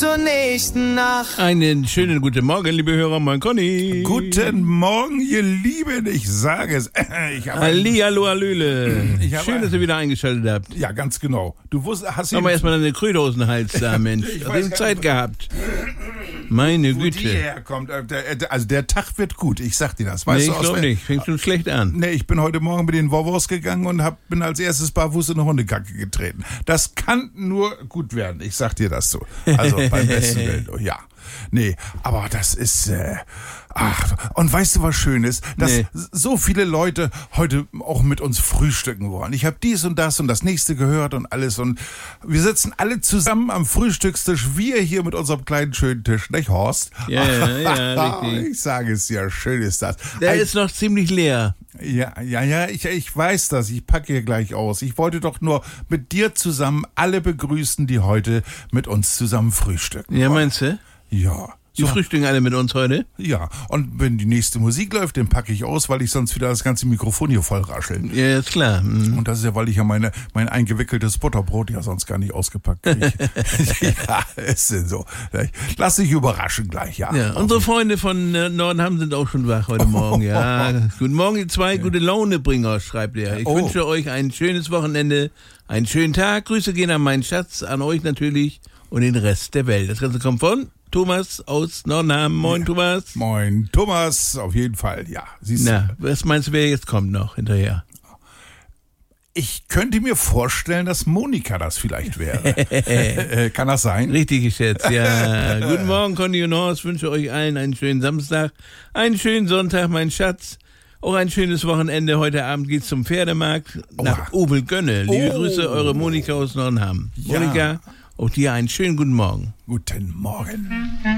zur nächsten Nacht. Einen schönen guten Morgen, liebe Hörer, mein Conny. Guten Morgen, ihr Lieben, ich sage es. Hallihallo, hallöle. Schön, dass ihr wieder eingeschaltet habt. Ja, ganz genau. Du hast Aber erstmal deine Kröte aus dem Hals da, Mensch. Hast du Zeit gehabt? Meine Güte. Wo die herkommt. Also der Tag wird gut, ich sag dir das. Weißt du, ich glaube nicht. Fängst du schlecht an. Nee, ich bin heute Morgen mit den Wovos gegangen und bin als erstes barfuß in eine Hundekacke getreten. Das kann nur gut werden, ich sag dir das so. Also beim besten Willen, ja. Nee, aber das ist, und weißt du, was schön ist? Dass so viele Leute heute auch mit uns frühstücken wollen. Ich habe dies und das nächste gehört und alles und wir sitzen alle zusammen am Frühstückstisch, wir hier mit unserem kleinen schönen Tisch, nicht Horst? Ja, richtig. Ich sage es ja, schön ist das. Der ist noch ziemlich leer. Ja, ich weiß das, ich packe hier gleich aus. Ich wollte doch nur mit dir zusammen alle begrüßen, die heute mit uns zusammen frühstücken. Ja, meinst du? Ja. Die frühstücken alle mit uns heute? Ja, und wenn die nächste Musik läuft, den packe ich aus, weil ich sonst wieder das ganze Mikrofon hier voll raschel. Ja, ist klar. Mhm. Und das ist ja, weil ich ja mein eingewickeltes Butterbrot ja sonst gar nicht ausgepackt kriege. Ja, ist denn so. Lass dich überraschen gleich, ja. Ja, unsere Freunde von Nordenham sind auch schon wach heute Morgen, ja. Guten Morgen, die zwei gute Launebringer, schreibt er. Ich wünsche euch ein schönes Wochenende, einen schönen Tag. Grüße gehen an meinen Schatz, an euch natürlich und den Rest der Welt. Das Ganze kommt von Thomas aus Nordenham. Moin, Thomas. Moin, Thomas, auf jeden Fall, ja. Siehst du? Was meinst du, wer jetzt kommt noch hinterher? Ich könnte mir vorstellen, dass Monika das vielleicht wäre. Kann das sein? Richtig geschätzt, ja. Guten Morgen, Conny und Horst. Wünsche euch allen einen schönen Samstag, einen schönen Sonntag, mein Schatz. Auch ein schönes Wochenende. Heute Abend geht's zum Pferdemarkt nach Obelgönne. Liebe Grüße, eure Monika aus Nordenham. Ja. Monika, auch dir einen schönen guten Morgen. Guten Morgen.